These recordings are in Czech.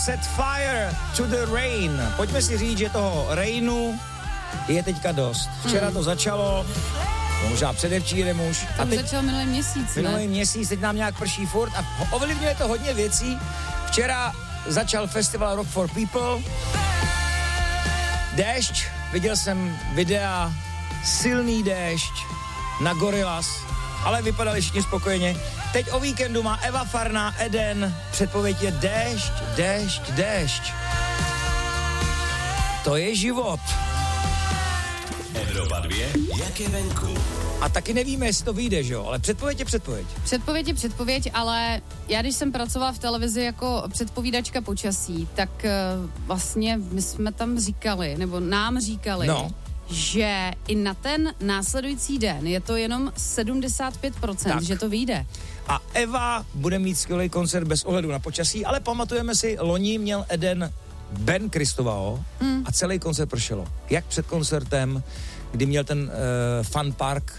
Set Fire to the Rain. Pojďme si říct, že toho rainu je teďka dost. Včera to začalo, možná předevčírem už. A teď začal minulý měsíc, Minulý měsíc, teď nám nějak prší furt a ovlivňuje to hodně věcí. Včera začal festival Rock for People. Déšť, viděl jsem videa, silný déšť na Gorillaz, ale vypadali všichni spokojeně. Teď o víkendu má Eva Farná, Eden, předpověď je déšť, déšť, déšť. To je život. Evropa 2, jak je venku. A taky nevíme, jestli to vyjde, že jo, ale předpověď je předpověď. Předpověď je předpověď, ale já když jsem pracovala v televizi jako předpovídačka počasí, tak vlastně my jsme tam říkali, nebo nám říkali, že i na ten následující den je to jenom 75%, tak. Že to vyjde. A Eva bude mít skvělý koncert bez ohledu na počasí, ale pamatujeme si, loni měl Eden Ben Kristovao a celý koncert pršelo. Jak před koncertem, kdy měl ten fun park,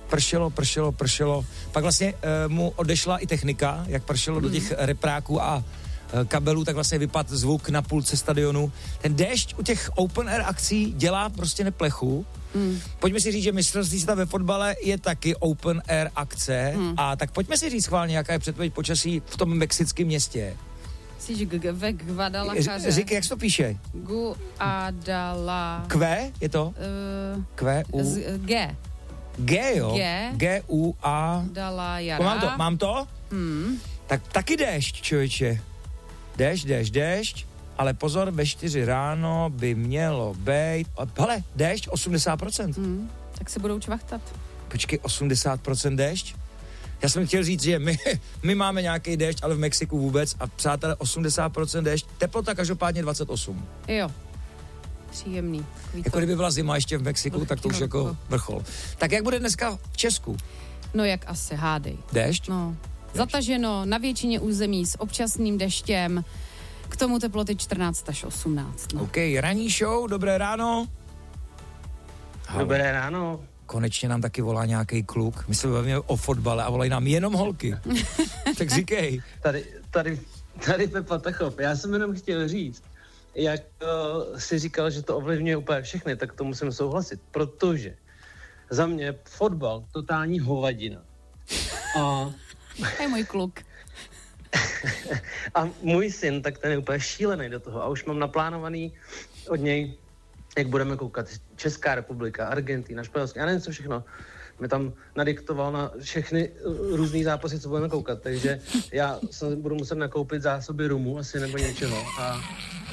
pršelo. Pak vlastně mu odešla i technika, jak pršelo do těch repráků a kabelů, tak vlastně vypadl zvuk na půlce stadionu. Ten déšť u těch open air akcí dělá prostě neplechu. Pojďme si říct, že mistrovství světa ve fotbale je taky open air akce a tak pojďme si říct schválně, jaká je předpověď počasí v tom mexickém městě. Ve Guadalajare. Říkej, jak se to píše? Guadalajare. Q je to? Q, U. G. G, jo? G, U, A. Guadalajara. Mám to? Tak taky déšť, člověče. Déšť, ale pozor, ve 4 ráno by mělo být, hele, déšť 80%. Tak se budou čvachtat. Počkej, 80% déšť? Já jsem chtěl říct, že my máme nějaký déšť, ale v Mexiku vůbec a přátelé 80% déšť, teplota každopádně 28. Jo, příjemný. Jako kdyby byla zima ještě v Mexiku, tak to už jako vrchol. Tak jak bude dneska v Česku? No jak asi, hádej. Déšť? No. Zataženo na většině území s občasným deštěm, k tomu teploty 14 až 18. No. OK, ranní show, dobré ráno. Dobré ráno. Konečně nám taky volá nějaký kluk. My se bavíme o fotbale a volají nám jenom holky. Tak říkej. Tady Pepa Tachop. Já jsem jenom chtěl říct, jak si říkal, že to ovlivňuje úplně všechny, tak to musím souhlasit, protože za mě fotbal totální hovadina. A to je můj kluk. A můj syn, tak ten je úplně šílený do toho a už mám naplánovaný od něj, jak budeme koukat Česká republika, Argentina, Španělsko, já nevím co všechno. Mě tam nadiktoval na všechny různý zápasy, co budeme koukat, takže já budu muset nakoupit zásoby rumu asi nebo něčeho a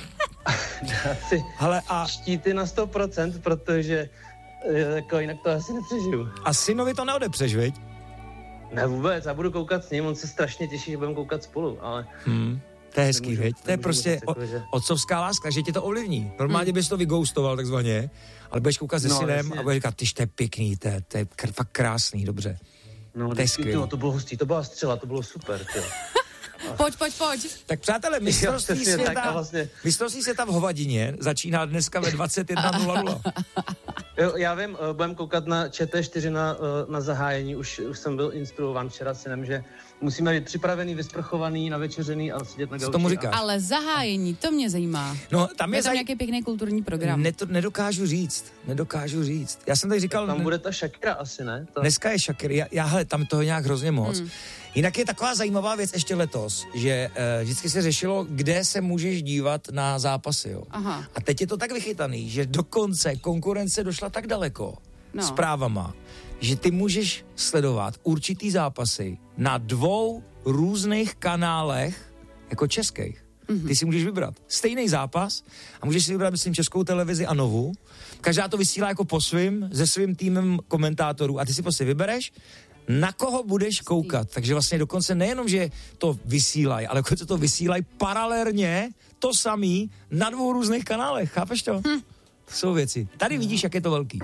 dát si štíty na 100%, protože jako jinak to asi nepřežiju. A synovi to neodepřeš, viď? Ne vůbec, já budu koukat s ním, on se strašně těší, že budeme koukat spolu, ale... To je hezký, viď? To je prostě otcovská láska, že tě to ovlivní. Normálně bys to vygoustoval takzvaně, ale budeš koukat se synem jasně. A budeš říkat, tyž to je pěkný, to je fakt krásný, dobře. No, to je skvělý. To bylo hustý, to byla střela, to bylo super, tyjo. Pojď. Tak přátelé, mistrovství světa v hovadině začíná dneska ve 21:00. Jo, já vím, budeme koukat na ČT4 na zahájení, už jsem byl instruován včera synem, že musíme být připravený, vysprchovaný, navečeřený a sedět na gauči. Tomu říkáš? Ale zahájení, to mě zajímá. No, tam je nějaký pěkný kulturní program. Nedokážu říct. Já jsem tady říkal... Tam bude ta Shakira asi, ne? Dneska je Shakira, hele, tam toho nějak hrozně moc. Jinak je taková zajímavá věc ještě letos, že vždycky se řešilo, kde se můžeš dívat na zápasy, jo. Aha. A teď je to tak vychytaný, že dokonce konkurence došla tak daleko s právama, že ty můžeš sledovat určitý zápasy na 2 různých kanálech, jako českých. Ty si můžeš vybrat stejný zápas a můžeš si vybrat, myslím, Českou televizi a Novu. Každá to vysílá jako po svým, se svým týmem komentátorů a ty si prostě vybereš, na koho budeš koukat. Takže vlastně dokonce nejenom, že to vysílají, ale dokonce to vysílají paralelně to samý na 2 různých kanálech. Chápeš to? To jsou věci. Tady vidíš, jak je to velký.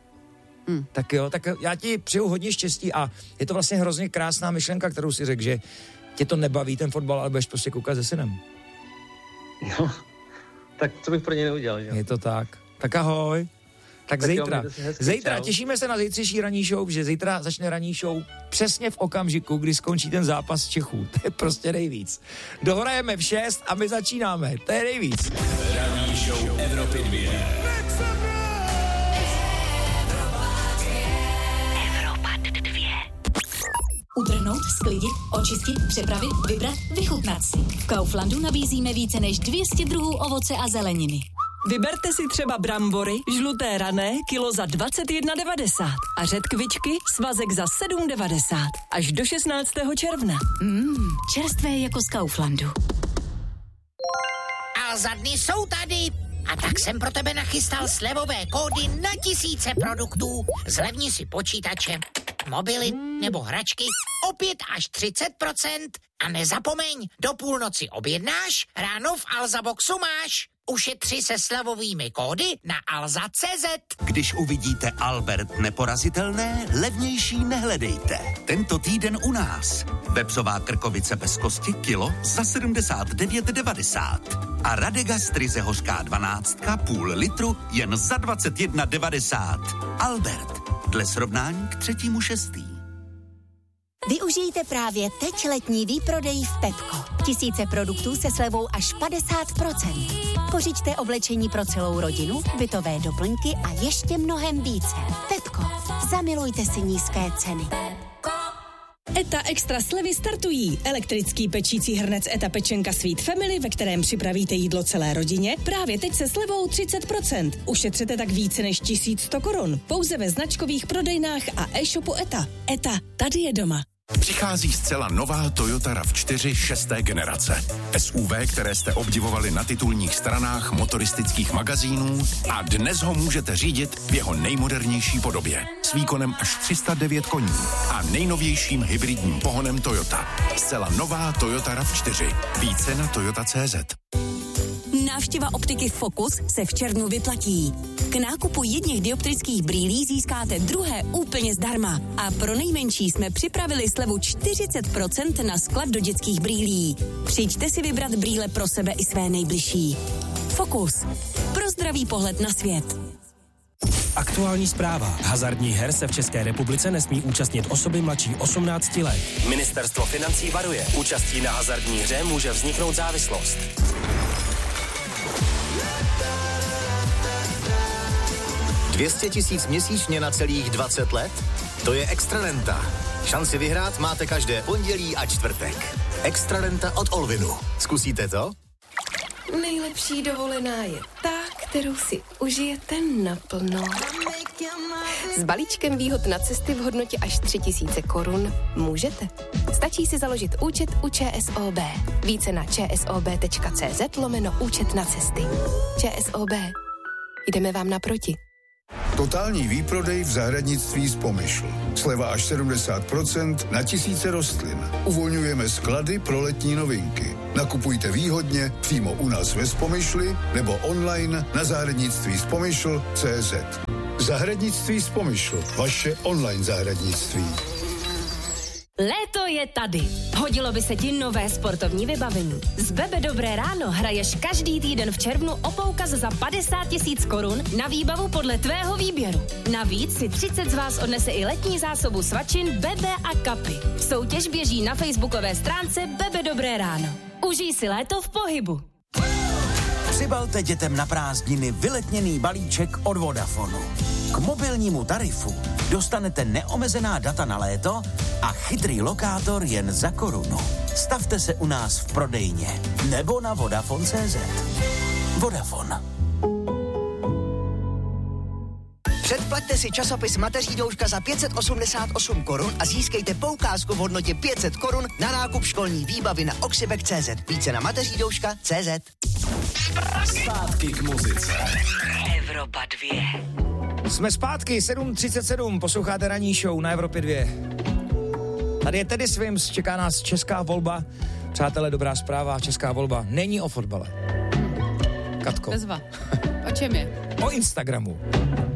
Tak jo, tak já ti přeju hodně štěstí a je to vlastně hrozně krásná myšlenka, kterou si řekl, že tě to nebaví ten fotbal, ale budeš prostě koukat se synem. No, tak co bych pro něj neudělal, že? Je to tak. Tak ahoj. Tak zítra, těšíme se na zítřejší ranní show, že zítra začne ranní show přesně v okamžiku, kdy skončí ten zápas Čechů. To je prostě nejvíc. Dohrajeme v 6 a my začínáme. To je nejvíc. Ranní show Evropy 2. Utrhnout, sklidit, očistit, přepravit, vybrat, vychutnat si. V Kauflandu nabízíme více než 200 druhů ovoce a zeleniny. Vyberte si třeba brambory, žluté rané, kilo za 21,90 a řetkvičky, svazek za 7,90 až do 16. června. Čerstvé jako z Kauflandu. A za dny jsou tady. A tak jsem pro tebe nachystal slevové kódy na tisíce produktů. Zlevni si počítače, mobily nebo hračky o 5 až 30%. A nezapomeň, do půlnoci objednáš, ráno v Alza Boxu máš. Ušetři se slevovými kódy na alza.cz. Když uvidíte Albert neporazitelné, levnější nehledejte. Tento týden u nás. Vepřová krkovice bez kosti kilo za 79,90. A Radega Stryze hořká 12 půl litru jen za 21,90. Albert. Dle srovnání k 3.6. Využijte právě teď letní výprodej v Pepko. Tisíce produktů se slevou až 50%. Pořiďte oblečení pro celou rodinu, bytové doplňky a ještě mnohem více. Pepko. Zamilujte si nízké ceny. ETA Extra slevy startují. Elektrický pečící hrnec ETA Pečenka Sweet Family, ve kterém připravíte jídlo celé rodině, právě teď se slevou 30%. Ušetřete tak více než 1100 korun. Pouze ve značkových prodejnách a e-shopu ETA. ETA, tady je doma. Přichází zcela nová Toyota RAV4 6. generace. SUV, které jste obdivovali na titulních stranách motoristických magazínů a dnes ho můžete řídit v jeho nejmodernější podobě. S výkonem až 309 koní a nejnovějším hybridním pohonem Toyota. Zcela nová Toyota RAV4. Více na toyota.cz. Návštěva optiky Focus se v červnu vyplatí. K nákupu jedněch dioptrických brýlí získáte druhé úplně zdarma. A pro nejmenší jsme připravili slevu 40% na sklad do dětských brýlí. Přijďte si vybrat brýle pro sebe i své nejbližší. Focus. Pro zdravý pohled na svět. Aktuální zpráva. Hazardních her se v České republice nesmí účastnit osoby mladší 18 let. Ministerstvo financí varuje. Účastí na hazardní hře může vzniknout závislost. $200 000 měsíčně na celých 20 let? To je Extrarenta. Šanci vyhrát máte každé pondělí a čtvrtek. Extrarenta od Olvinu. Zkusíte to? Nejlepší dovolená je ta, kterou si užijete naplno. S balíčkem výhod na cesty v hodnotě až 3000 korun můžete. Stačí si založit účet u ČSOB. Více na čsob.cz/účet na cesty. ČSOB. Jdeme vám naproti. Totální výprodej v zahradnictví z Pomyšl. Sleva až 70% na tisíce rostlin. Uvolňujeme sklady pro letní novinky. Nakupujte výhodně přímo u nás ve Spomyšli nebo online na zahradnictví.spomyšl.cz. Zahradnictví z Pomyšl. Vaše online zahradnictví. Léto je tady. Hodilo by se ti nové sportovní vybavení. Z Bebe Dobré ráno hraješ každý týden v červnu o poukaz za 50 000 korun na výbavu podle tvého výběru. Navíc si 30 z vás odnese i letní zásobu svačin Bebe a kapy. Soutěž běží na facebookové stránce Bebe Dobré ráno. Užij si léto v pohybu. Přibalte dětem na prázdniny vyletněný balíček od Vodafonu. K mobilnímu tarifu dostanete neomezená data na léto a chytrý lokátor jen za korunu. Stavte se u nás v prodejně nebo na Vodafone.cz. Vodafone. Předplaťte si časopis Mateří douška za 588 korun a získejte poukázku v hodnotě 500 korun na nákup školní výbavy na oxybek.cz. Více na mateřídouška.cz. Zpátky k muzice. Evropa 2. Jsme zpátky, 7:37, posloucháte ranní show na Evropě 2. Tady je Teddy Swims, čeká nás česká volba. Přátelé, dobrá zpráva, česká volba není o fotbale. Katko. Bezva. O čem je? O Instagramu.